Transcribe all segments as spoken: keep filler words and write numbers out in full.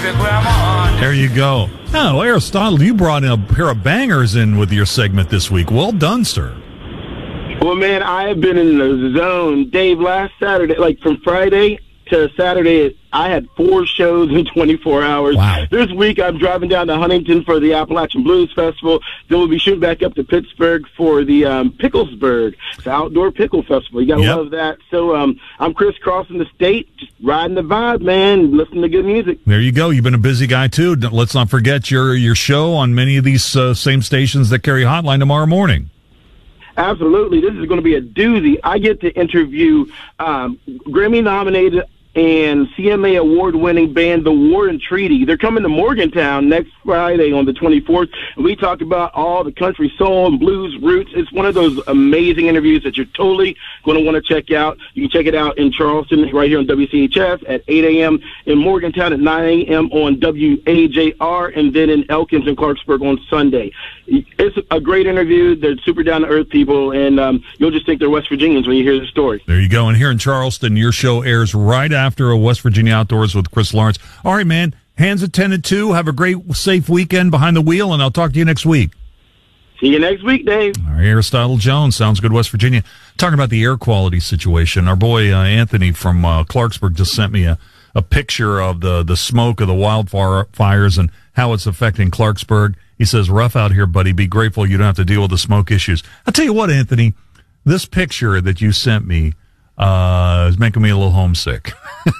There you go. Now, Aristotle, you brought in a pair of bangers in with your segment this week. Well done, sir. Well, man, I have been in the zone. Dave, last Saturday, like from Friday to Saturday, I had four shows in twenty-four hours. Wow. This week, I'm driving down to Huntington for the Appalachian Blues Festival. Then we'll be shooting back up to Pittsburgh for the um, Picklesburg, the Outdoor Pickle Festival. You got to Yep. love that. So um, I'm crisscrossing the state, just riding the vibe, man, listening to good music. There you go. You've been a busy guy, too. Let's not forget your, your show on many of these uh, same stations that carry Hotline tomorrow morning. Absolutely. This is going to be a doozy. I get to interview um, Grammy-nominated and C M A award-winning band The War and Treaty. They're coming to Morgantown next Friday on the twenty-fourth, and we talk about all the country soul and blues roots. It's one of those amazing interviews that you're totally going to want to check out. You can check it out in Charleston right here on W C H S at eight a.m., in Morgantown at nine a.m. on W A J R, and then in Elkins and Clarksburg on Sunday. It's a great interview. They're super down-to-earth people, and um, you'll just think they're West Virginians when you hear the story. There you go. And here in Charleston, your show airs right after a West Virginia Outdoors with Chris Lawrence. All right, man. Hands attended to. Have a great, safe weekend behind the wheel, and I'll talk to you next week. See you next week, Dave. All right, Aristotle Jones. Sounds good, West Virginia. Talking about the air quality situation. Our boy uh, Anthony from uh, Clarksburg just sent me a, a picture of the, the smoke of the wildfires and how it's affecting Clarksburg. He says, rough out here, buddy. Be grateful you don't have to deal with the smoke issues. I'll tell you what, Anthony, this picture that you sent me uh, is making me a little homesick.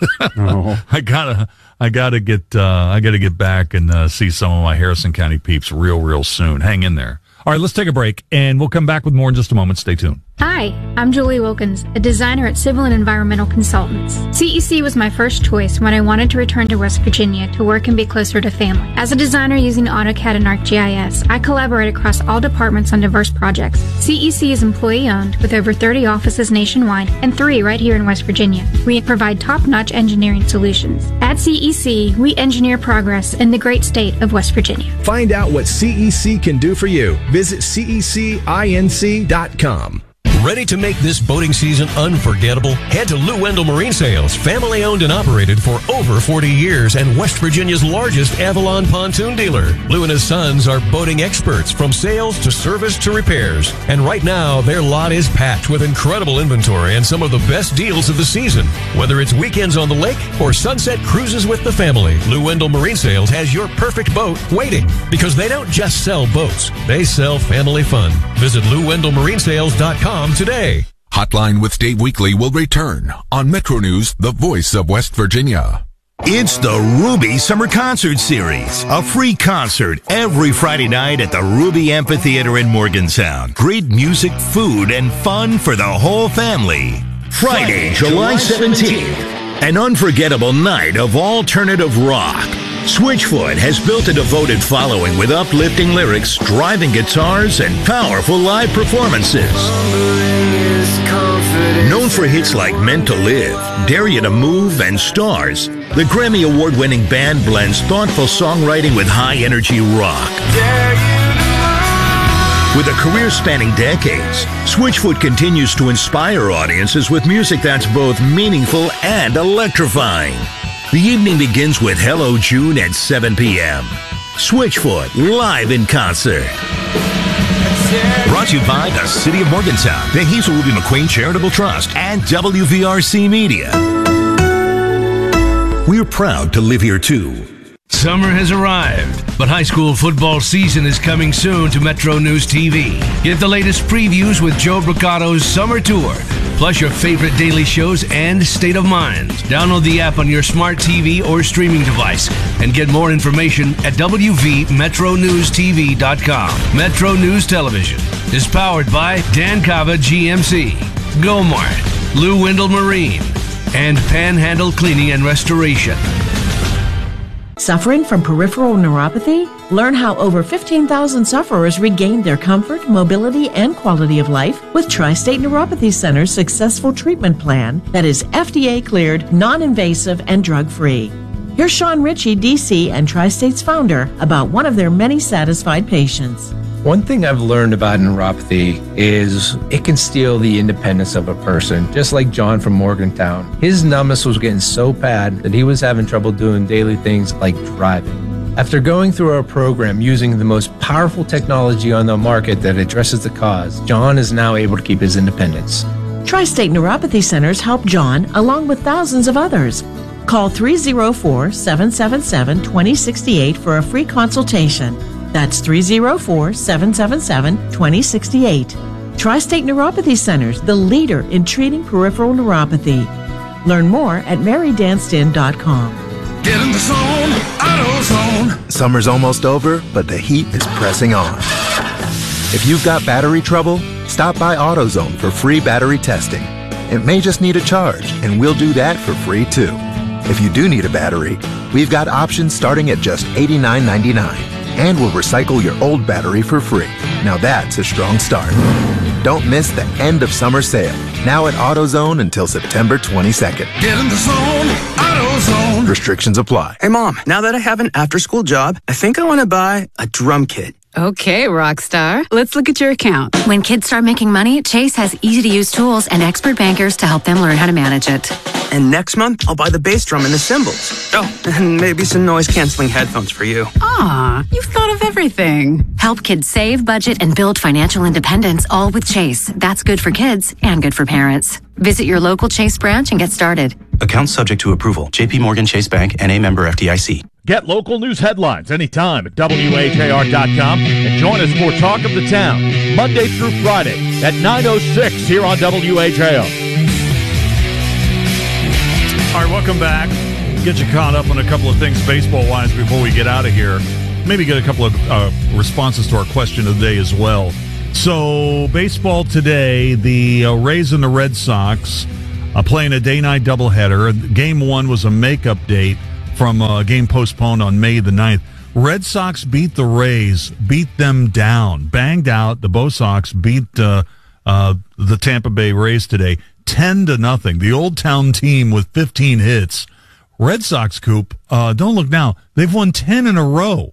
Oh. I gotta, I gotta get, uh, I gotta get back and uh, see some of my Harrison County peeps real, real soon. Hang in there. All right, let's take a break, and we'll come back with more in just a moment. Stay tuned. Hi, I'm Julie Wilkins, a designer at Civil and Environmental Consultants. C E C was my first choice when I wanted to return to West Virginia to work and be closer to family. As a designer using AutoCAD and ArcGIS, I collaborate across all departments on diverse projects. C E C is employee-owned with over thirty offices nationwide and three right here in West Virginia. We provide top-notch engineering solutions. At C E C, we engineer progress in the great state of West Virginia. Find out what C E C can do for you. Visit C E C inc dot com. Ready to make this boating season unforgettable? Head to Lou Wendell Marine Sales, family owned and operated for over forty years and West Virginia's largest Avalon pontoon dealer. Lou and his sons are boating experts from sales to service to repairs. And right now, their lot is packed with incredible inventory and some of the best deals of the season. Whether it's weekends on the lake or sunset cruises with the family, Lou Wendell Marine Sales has your perfect boat waiting, because they don't just sell boats, they sell family fun. Visit Lou Wendell Marine Sales dot com today. Hotline with Dave Weekly will return on Metro News, the voice of West Virginia. It's the Ruby Summer Concert Series, a free concert every Friday night at the Ruby Amphitheater in Morgantown. Great music, food, and fun for the whole family. Friday, July seventeenth, an unforgettable night of alternative rock. Switchfoot has built a devoted following with uplifting lyrics, driving guitars, and powerful live performances. Known for hits like Meant to Live, Dare You to Move, and Stars, the Grammy Award-winning band blends thoughtful songwriting with high-energy rock. With a career spanning decades, Switchfoot continues to inspire audiences with music that's both meaningful and electrifying. The evening begins with Hello June at seven p.m. Switchfoot, live in concert. Brought to you by the City of Morgantown, the Hazel Ruby McQueen Charitable Trust, and W V R C Media. We're proud to live here, too. Summer has arrived, but high school football season is coming soon to Metro News T V. Get the latest previews with Joe Brocado's Summer Tour, plus your favorite daily shows and State of Mind. Download the app on your smart T V or streaming device and get more information at W V Metro News T V dot com. Metro News Television is powered by Dan Cava G M C, Gomart, Lou Wendell Marine, and Panhandle Cleaning and Restoration. Suffering from peripheral neuropathy? Learn how over fifteen thousand sufferers regained their comfort, mobility, and quality of life with Tri-State Neuropathy Center's successful treatment plan that is F D A cleared, non-invasive, and drug-free. Here's Sean Ritchie, D C and Tri-State's founder, about one of their many satisfied patients. One thing I've learned about neuropathy is it can steal the independence of a person, just like John from Morgantown. His numbness was getting so bad that he was having trouble doing daily things like driving. After going through our program using the most powerful technology on the market that addresses the cause, John is now able to keep his independence. Tri-State Neuropathy Centers help John along with thousands of others. Call three oh four, seven seven seven, two oh six eight for a free consultation. That's three oh four, seven seven seven, two oh six eight. Tri-State Neuropathy Centers, the leader in treating peripheral neuropathy. Learn more at mary danston dot com. Get in the zone, AutoZone. Summer's almost over, but the heat is pressing on. If you've got battery trouble, stop by AutoZone for free battery testing. It may just need a charge, and we'll do that for free too. If you do need a battery, we've got options starting at just eighty-nine ninety-nine. And we'll recycle your old battery for free. Now that's a strong start. Don't miss the end of summer sale. Now at AutoZone until September twenty-second. Get in the zone, AutoZone. Restrictions apply. Hey, Mom, now that I have an after-school job, I think I want to buy a drum kit. Okay, Rockstar. Let's look at your account. When kids start making money, Chase has easy-to-use tools and expert bankers to help them learn how to manage it. And next month, I'll buy the bass drum and the cymbals. Oh, and maybe some noise-canceling headphones for you. Aw, you've thought of everything. Help kids save, budget, and build financial independence, all with Chase. That's good for kids and good for parents. Visit your local Chase branch and get started. Account subject to approval. J P Morgan Chase Bank, N A member F D I C. Get local news headlines anytime at W A J R dot com and join us for Talk of the Town, Monday through Friday at nine oh six here on W A J R. All right, welcome back. Get you caught up on a couple of things baseball-wise before we get out of here. Maybe get a couple of uh, responses to our question of the day as well. So, baseball today, the uh, Rays and the Red Sox uh, playing a day-night doubleheader. Game one was a makeup date from a game postponed on May the ninth. Red Sox beat the Rays, beat them down, banged out. The Bo Sox beat uh, uh, the Tampa Bay Rays today, ten to nothing. The Old Town team with fifteen hits. Red Sox, Coop, uh, don't look now. They've won ten in a row.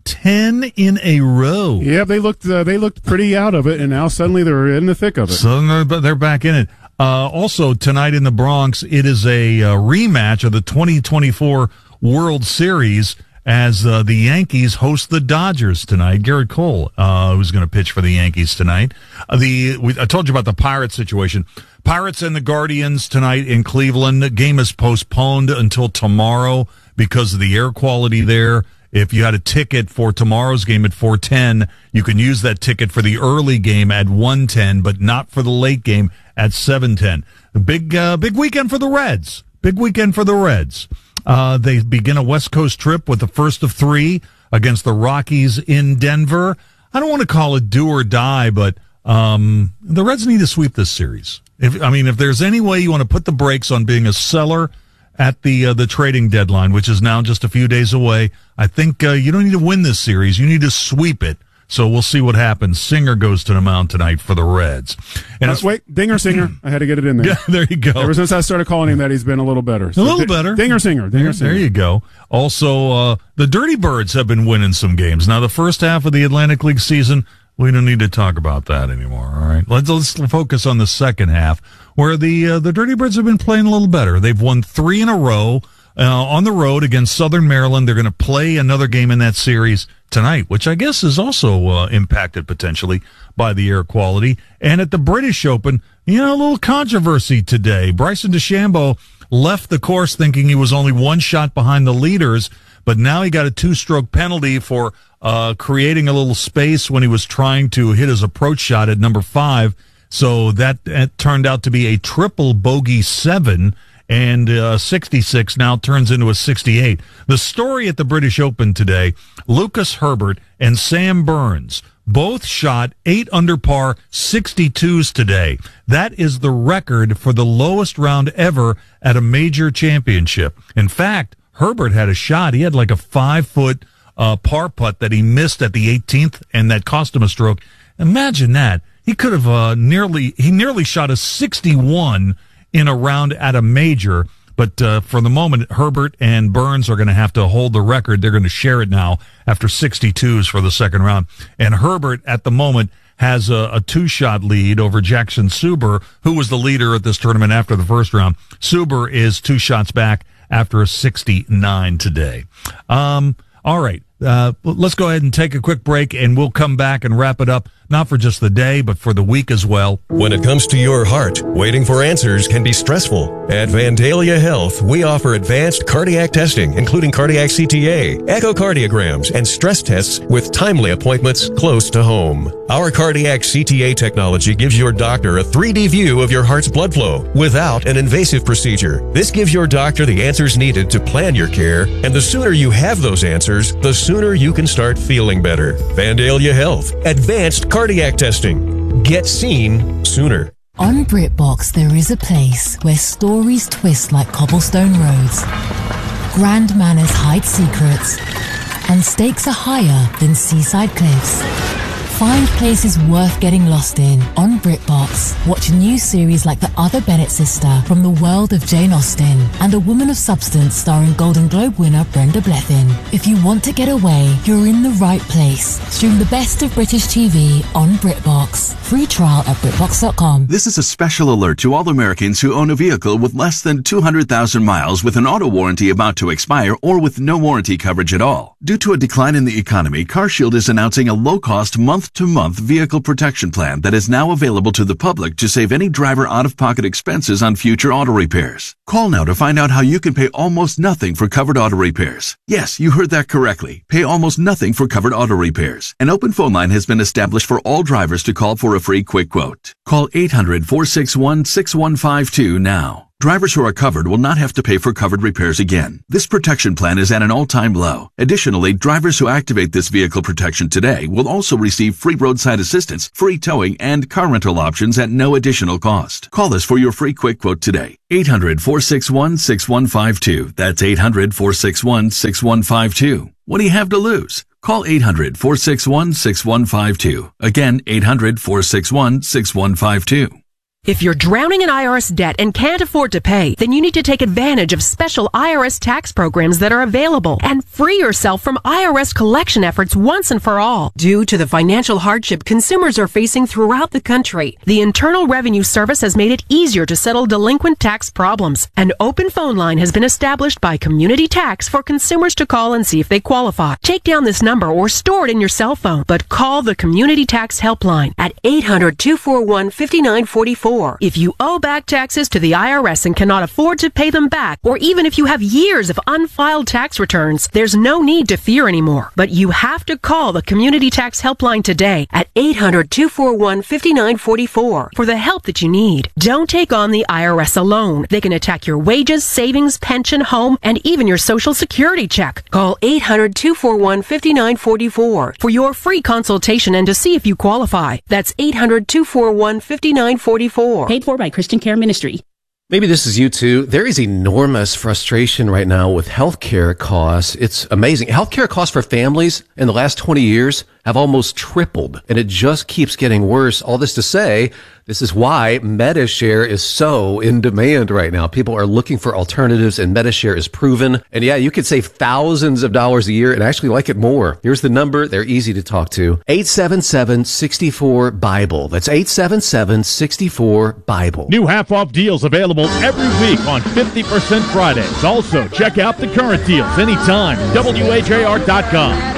Ten in a row. Yeah, they looked uh, they looked pretty out of it, and now suddenly they're in the thick of it. Suddenly they're back in it. Uh, also, tonight in the Bronx, it is a uh, rematch of the twenty twenty-four World Series as uh, the Yankees host the Dodgers tonight. Garrett Cole, uh, who's going to pitch for the Yankees tonight. Uh, the we, I told you about the Pirates situation. Pirates and the Guardians tonight in Cleveland. The game is postponed until tomorrow because of the air quality there. If you had a ticket for tomorrow's game at four ten, you can use that ticket for the early game at one ten, but not for the late game at seven ten. A big, uh, big weekend for the Reds. Big weekend for the Reds. Uh, they begin a West Coast trip with the first of three against the Rockies in Denver. I don't want to call it do or die, but um, the Reds need to sweep this series. If I mean, if there's any way you want to put the brakes on being a seller at the uh, the trading deadline, which is now just a few days away, I think uh, you don't need to win this series. You need to sweep it. So we'll see what happens. Singer goes to the mound tonight for the Reds. And uh, wait, Dinger Singer. I had to get it in there. Yeah, there you go. Ever since I started calling him that, he's been a little better. So a little D- better. Dinger Singer. Dinger there, Singer. There you go. Also, uh, the Dirty Birds have been winning some games. Now, the first half of the Atlantic League season, we don't need to talk about that anymore. All right, let's let's focus on the second half, where the uh, the Dirty Birds have been playing a little better. They've won three in a row. Uh, on the road against Southern Maryland. They're going to play another game in that series tonight, which I guess is also uh, impacted potentially by the air quality. And at the British Open, you know, a little controversy today. Bryson DeChambeau left the course thinking he was only one shot behind the leaders, but now he got a two-stroke penalty for uh, creating a little space when he was trying to hit his approach shot at number five. So that, that turned out to be a triple bogey seven. And uh, sixty-six now turns into a sixty-eight. The story at the British Open today, Lucas Herbert and Sam Burns both shot eight under par sixty-twos today. That is the record for the lowest round ever at a major championship. In fact, Herbert had a shot. He had like a five-foot uh, par putt that he missed at the eighteenth, and that cost him a stroke. Imagine that. He could have uh, nearly, he nearly shot a sixty-one in a round at a major, But uh, for the moment, Herbert and Burns are going to have to hold the record. They're going to share it now after sixty-twos for the second round. And Herbert, at the moment, has a, a two-shot lead over Jackson Suber, who was the leader at this tournament after the first round. Suber is two shots back after a sixty-nine today. Um, all right. Uh, let's go ahead and take a quick break, and we'll come back and wrap it up, not for just the day, but for the week as well. When it comes to your heart, waiting for answers can be stressful. At Vandalia Health, we offer advanced cardiac testing, including cardiac C T A, echocardiograms, and stress tests with timely appointments close to home. Our cardiac C T A technology gives your doctor a three D view of your heart's blood flow without an invasive procedure. This gives your doctor the answers needed to plan your care, and the sooner you have those answers, the sooner you can start feeling better. Vandalia Health, advanced cardiac testing. Get seen sooner. On BritBox, there is a place where stories twist like cobblestone roads, grand manners hide secrets, and stakes are higher than seaside cliffs. Find places worth getting lost in on BritBox. Watch a new series like The Other Bennett Sister from the world of Jane Austen and A Woman of Substance starring Golden Globe winner Brenda Blethyn. If you want to get away, you're in the right place. Stream the best of British T V on BritBox. Free trial at BritBox dot com. This is a special alert to all Americans who own a vehicle with less than two hundred thousand miles with an auto warranty about to expire or with no warranty coverage at all. Due to a decline in the economy, CarShield is announcing a low-cost month-to-month vehicle protection plan that is now available to the public to save any driver out-of-pocket expenses on future auto repairs. Call now to find out how you can pay almost nothing for covered auto repairs. Yes, you heard that correctly. Pay almost nothing for covered auto repairs. An open phone line has been established for all drivers to call for a free quick quote. Call eight hundred, four six one, six one five two now. Drivers who are covered will not have to pay for covered repairs again. This protection plan is at an all-time low. Additionally, drivers who activate this vehicle protection today will also receive free roadside assistance, free towing, and car rental options at no additional cost. Call us for your free quick quote today. eight hundred, four six one, six one five two. That's eight hundred, four six one, six one five two. What do you have to lose? Call eight hundred, four six one, six one five two. Again, eight hundred, four six one, six one five two. If you're drowning in I R S debt and can't afford to pay, then you need to take advantage of special I R S tax programs that are available and free yourself from I R S collection efforts once and for all. Due to the financial hardship consumers are facing throughout the country, the Internal Revenue Service has made it easier to settle delinquent tax problems. An open phone line has been established by Community Tax for consumers to call and see if they qualify. Take down this number or store it in your cell phone, but call the Community Tax Helpline at eight hundred, two four one, five nine four four. If you owe back taxes to the I R S and cannot afford to pay them back, or even if you have years of unfiled tax returns, there's no need to fear anymore. But you have to call the Community Tax Helpline today at eight hundred, two four one, five nine four four for the help that you need. Don't take on the I R S alone. They can attack your wages, savings, pension, home, and even your Social Security check. Call eight hundred, two four one, five nine four four for your free consultation and to see if you qualify. That's eight hundred, two four one, five nine four four. Paid for by Christian Care Ministry. Maybe this is you too. There is enormous frustration right now with healthcare costs. It's amazing. Healthcare costs for families in the last twenty years have almost tripled, and it just keeps getting worse. All this to say, this is why Medi-Share is so in demand right now. People are looking for alternatives, and Medi-Share is proven. And yeah, you could save thousands of dollars a year and actually like it more. Here's the number. They're easy to talk to. eight seven seven, six four, BIBLE. That's eight seven seven, six four, BIBLE. New half-off deals available every week on fifty percent Fridays. Also, check out the current deals anytime. W H A R dot com.